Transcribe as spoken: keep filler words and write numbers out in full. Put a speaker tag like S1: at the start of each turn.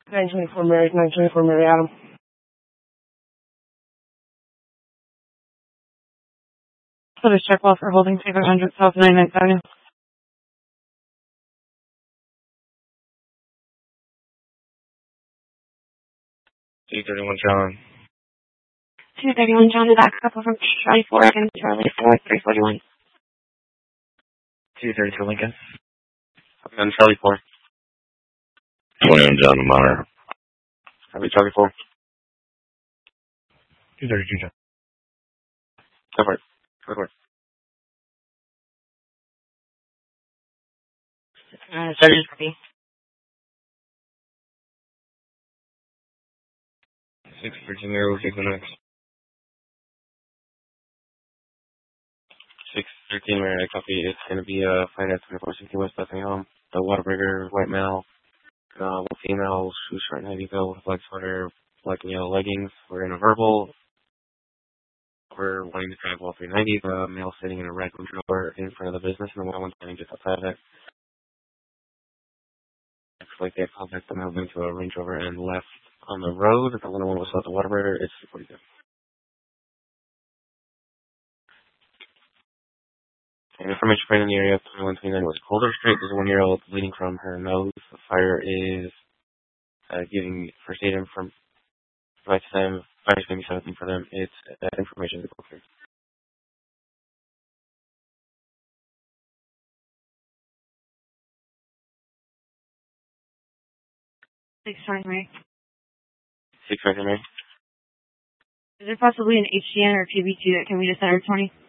S1: nine twenty-four Mary, nine twenty-four Mary Adam.
S2: So the check wall for holding seven hundred South nine ninth Avenue.
S3: two thirty-one John.
S2: two thirty-one John, the back couple from Charlie four and Charlie four, three forty-one.
S3: two thirty-two Lincoln. Copy on Charlie four.
S4: twenty-one John Meyer.
S3: Copy Charlie four.
S4: two thirty-two John.
S3: Go for it. Go for it.
S2: Uh, Sergeant copy.
S3: six thirteen Mary, we'll take the next. six thirteen Mary, I copy. It's going to be uh, finance twenty-four sixty West Bethlehem. The Whataburger, white male, uh, female, shoe shirt and heavy bill with black sweater, black and yellow leggings. We're in a verbal. We're wanting to drive all three ninety. The male sitting in a red Range Rover in front of the business, and the one standing just outside of it. Looks like they contact the male into a Range Rover and left on the road. The one was at the Whataburger. It's three forty-two. And information right in the area of twenty-one twenty-nine was Colder Street. There's a one-year-old bleeding from her nose. The fire is uh, giving first aid from right to them. Fire's going to be something for them. It's uh, information to go through.
S2: six twenty-three.
S3: six twenty-three.
S2: Is there possibly an H D N or P B two that can be to Center twenty?